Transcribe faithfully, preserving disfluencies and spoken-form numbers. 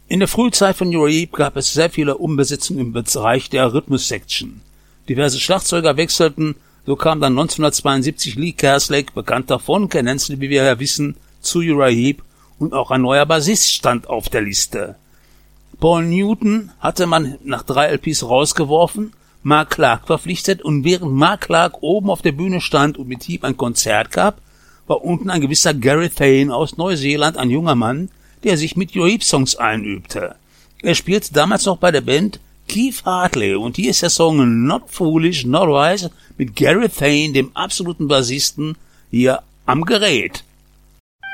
In der Frühzeit von Uriah Heep gab es sehr viele Umbesetzungen im Bereich der Rhythmus-Section. Diverse Schlagzeuger wechselten, so kam dann neunzehnhundertzweiundsiebzig Lee Kerslake, bekannter von Ken Hensley, wie wir ja wissen, zu Uriah Heep, und auch ein neuer Bassist stand auf der Liste. Paul Newton hatte man nach drei L Ps rausgeworfen, Mark Clark verpflichtet, und während Mark Clark oben auf der Bühne stand und mit Heep ein Konzert gab, war unten ein gewisser Gary Thane aus Neuseeland, ein junger Mann, der sich mit Uriah Heep Songs einübte. Er spielte damals noch bei der Band Keith Hartley, und hier ist der Song Not Foolish, Not Wise mit Gary Thane, dem absoluten Bassisten, hier am Gerät.